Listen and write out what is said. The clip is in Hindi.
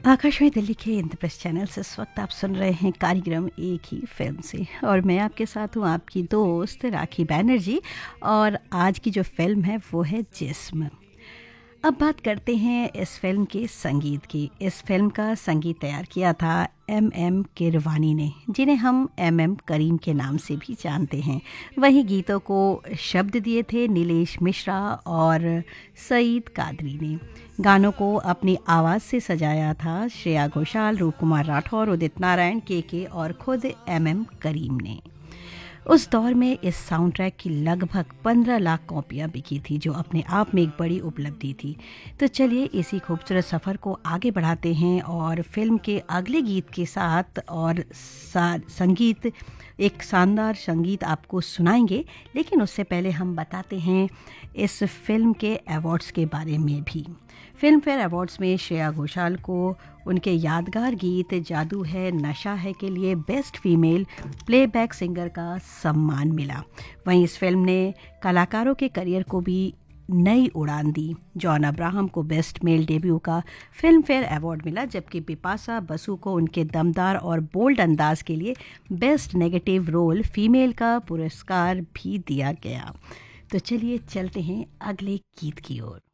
आकाशवाणी दिल्ली के इंद्रप्रस्थ चैनल से इस वक्त आप सुन रहे हैं कार्यक्रम एक ही फिल्म से, और मैं आपके साथ हूँ आपकी दोस्त राखी बैनर्जी। और आज की जो फिल्म है वो है जिस्म। अब बात करते हैं इस फिल्म के संगीत की। इस फिल्म का संगीत तैयार किया था एम कीरवानी ने, जिन्हें हम एम करीम के नाम से भी जानते हैं। वहीं गीतों को शब्द दिए थे नीलेश मिश्रा और सईद कादरी ने। गानों को अपनी आवाज़ से सजाया था श्रेया घोषाल, रूप कुमार राठौर, उदित नारायण, के और खुद एम करीम ने। उस दौर में इस साउंड ट्रैक की लगभग 15 लाख कॉपियां बिकी थी, जो अपने आप में एक बड़ी उपलब्धि थी। तो चलिए इसी खूबसूरत सफ़र को आगे बढ़ाते हैं और फिल्म के अगले गीत के साथ और संगीत, एक शानदार संगीत आपको सुनाएंगे। लेकिन उससे पहले हम बताते हैं इस फिल्म के अवार्ड्स के बारे में भी। फिल्म फेयर अवार्ड्स में श्रेया घोषाल को उनके यादगार गीत जादू है नशा है के लिए बेस्ट फीमेल प्लेबैक सिंगर का सम्मान मिला। वहीं इस फिल्म ने कलाकारों के करियर को भी नई उड़ान दी। जॉन अब्राहम को बेस्ट मेल डेब्यू का फिल्म फेयर अवार्ड मिला, जबकि बिपाशा बसु को उनके दमदार और बोल्ड अंदाज के लिए बेस्ट नेगेटिव रोल फीमेल का पुरस्कार भी दिया गया। तो चलिए चलते हैं अगले गीत की ओर।